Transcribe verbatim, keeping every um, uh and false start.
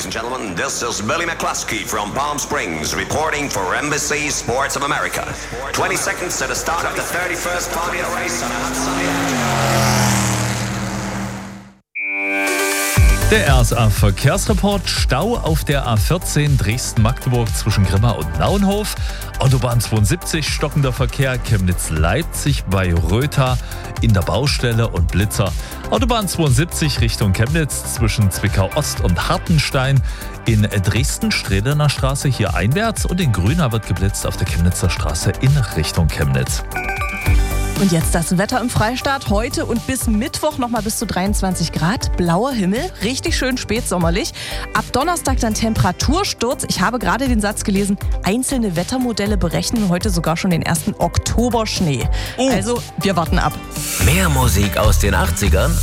and gentlemen, this is Billy McCluskey from Palm Springs reporting for Embassy Sports of America. twenty seconds to the start of the thirty-first Formula race on a hot sunny afternoon. Der R S A-Verkehrsreport. Stau auf der A vierzehn Dresden-Magdeburg zwischen Grimma und Nauenhof. Autobahn zweiundsiebzig, stockender Verkehr Chemnitz-Leipzig bei Rötha in der Baustelle und Blitzer. Autobahn zweiundsiebzig Richtung Chemnitz zwischen Zwickau-Ost und Hartenstein. In Dresden-Stredener Straße hier einwärts und in Grüna wird geblitzt auf der Chemnitzer Straße in Richtung Chemnitz. Und jetzt das Wetter im Freistaat. Heute und bis Mittwoch nochmal bis zu dreiundzwanzig Grad. Blauer Himmel, richtig schön spätsommerlich. Ab Donnerstag dann Temperatursturz. Ich habe gerade den Satz gelesen, einzelne Wettermodelle berechnen heute sogar schon den ersten Oktoberschnee. Oh. Also, wir warten ab. Mehr Musik aus den achtzigern